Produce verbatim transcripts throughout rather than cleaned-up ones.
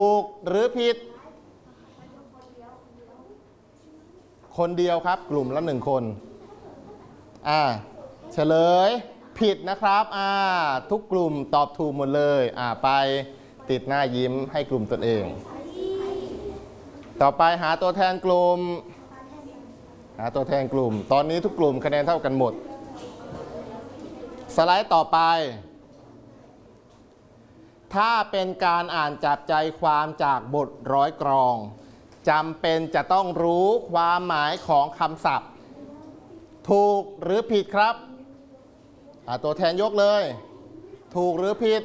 ถูกหรือผิดคนเดียวครับกลุ่มละหนึ่งคนอ่าเฉลยผิดนะครับอ่าทุกกลุ่มตอบถูกหมดเลยอ่าไปติดหน้ายิ้มให้กลุ่มตนเองต่อไปหาตัวแทนกลุ่มหาตัวแทนกลุ่มตอนนี้ทุกกลุ่มคะแนนเท่ากันหมดสไลด์ต่อไปถ้าเป็นการอ่านจับใจความจากบทร้อยกรองจำเป็นจะต้องรู้ความหมายของคำศัพท์ถูกหรือผิดครับตัวแทนยกเลยถูกหรือผิด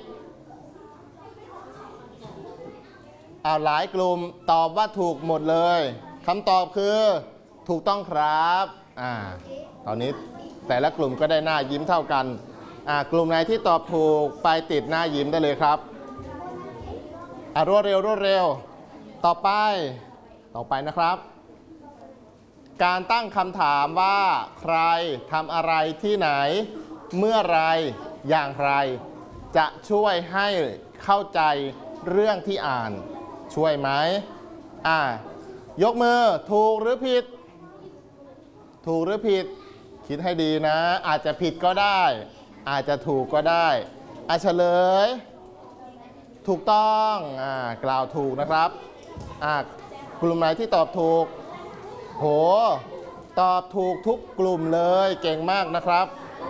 เอาหลายกลุ่มตอบว่าถูกหมดเลยคำตอบคือถูกต้องครับอ่าตอนนี้แต่ละกลุ่มก็ได้หน้ายิ้มเท่ากันอ่ากลุ่มไหนที่ตอบถูกไปติดหน้ายิ้มได้เลยครับอ่ารวดเร็วรวดเร็วต่อไปต่อไปนะครับการตั้งคำถามว่าใครทำอะไรที่ไหนเมื่อไรอย่างไรจะช่วยให้เข้าใจเรื่องที่อ่านช่วยไหมอ่ายกมือถูกหรือผิดถูกหรือผิดคิดให้ดีนะอาจจะผิดก็ได้อาจจะถูกก็ได้อ่ะเฉลยถูกต้องอ่ากล่าวถูกนะครับอ่ากลุ่มไหนที่ตอบถูกโหตอบถูกทุกกลุ่มเลยเก่งมากนะครับ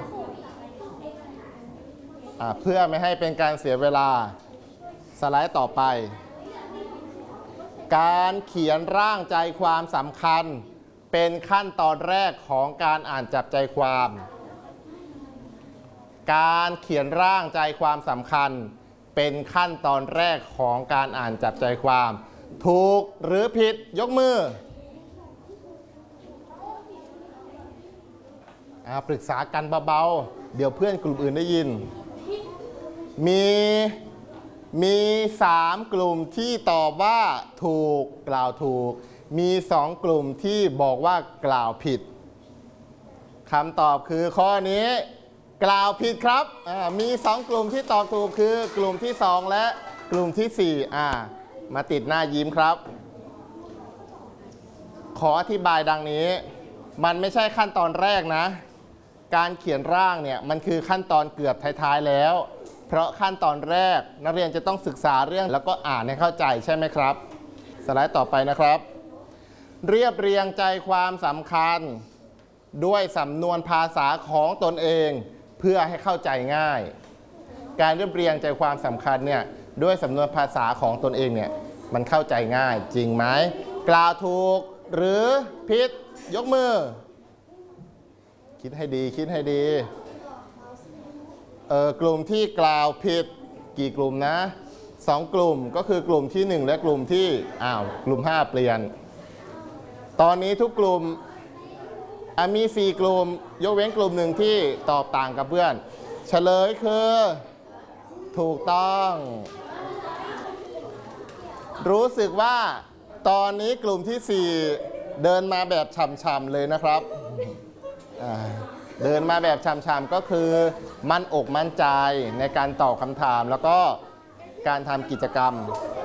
อ่าเพื่อไม่ให้เป็นการเสียเวลาสไลด์ต่อไปการเขียนร่างใจความสำคัญเป็นขั้นตอนแรกของการอ่านจับใจความการเขียนร่างใจความสำคัญเป็นขั้นตอนแรกของการอ่านจับใจความถูกหรือผิดยกมือปรึกษากันเบาๆเดี๋ยวเพื่อนกลุ่มอื่นได้ยินมีมีสามกลุ่มที่ตอบว่าถูกกล่าวถูกมีสองกลุ่มที่บอกว่ากล่าวผิดคำตอบคือข้อนี้กล่าวผิดครับมีสองกลุ่มที่ตอบถูกคือกลุ่มที่สองและกลุ่มที่สี่อ่ามาติดหน้ายิ้มครับขออธิบายดังนี้มันไม่ใช่ขั้นตอนแรกนะการเขียนร่างเนี่ยมันคือขั้นตอนเกือบท้ายๆแล้วเพราะขั้นตอนแรกนักเรียนจะต้องศึกษาเรื่องแล้วก็อ่านให้เข้าใจใช่ไหมครับสไลด์ต่อไปนะครับเรียบเรียงใจความสำคัญด้วยสำนวนภาษาของตนเองเพื่อให้เข้าใจง่ายการเรียบเรียงใจความสำคัญเนี่ยด้วยสำนวนภาษาของตนเองเนี่ยมันเข้าใจง่ายจริงไหมกล่าวถูกหรือผิดยกมือคิดให้ดีคิดให้ดีเออกลุ่มที่กล่าวผิดกี่กลุ่มนะสองกลุ่มก็คือกลุ่มที่หนึ่งและกลุ่มที่อ้าวกลุ่มห้าเปลี่ยนตอนนี้ทุกกลุ่มมีสี่กลุ่มยกเว้นกลุ่มหนึ่งที่ตอบต่างกับเพื่อนเฉลยคือถูกต้องรู้สึกว่าตอนนี้กลุ่มที่สี่เดินมาแบบช่ำๆเลยนะครับเดินมาแบบช่ำๆก็คือมั่นอกมั่นใจในการตอบคำถามแล้วก็การทำกิจกรรม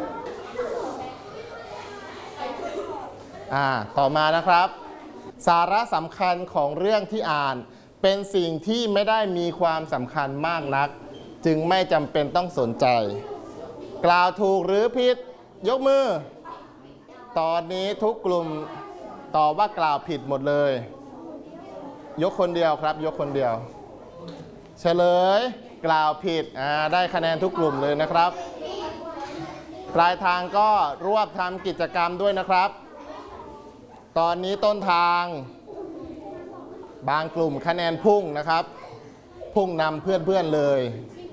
อ่าต่อมานะครับสาระสำคัญของเรื่องที่อ่านเป็นสิ่งที่ไม่ได้มีความสำคัญมากนักจึงไม่จำเป็นต้องสนใจกล่าวถูกหรือผิดยกมือตอนนี้ทุกกลุ่มตอบว่ากล่าวผิดหมดเลยยกคนเดียวครับยกคนเดียวเฉลยกล่าวผิดอ่าได้คะแนนทุกกลุ่มเลยนะครับปลายทางก็รวบทำกิจกรรมด้วยนะครับตอนนี้ต้นทางบางกลุ่มคะแนนพุ่งนะครับพุ่งนำเพื่อนๆเลย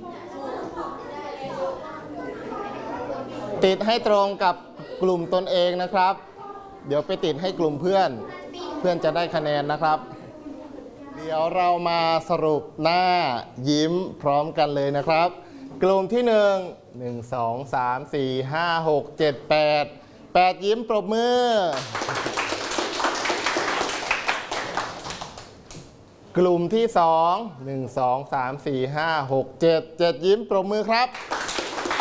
ติดให้ตรงกับกลุ่มตนเองนะครับเดี๋ยวไปติดให้กลุ่มเพื่อนเพื่อนจะได้คะแนนนะครับเดี๋ยวเรามาสรุปหน้ายิ้มพร้อมกันเลยนะครับกลุ่มที่หนึ่ง หนึ่ง สอง สาม สี่ ห้า หก เจ็ด แปด แปดยิ้มปรบมือกลุ่มที่สอง หนึ่ง สอง สาม สี่ ห้า หก เจ็ด เจ็ดยิ้มปรบมือครับ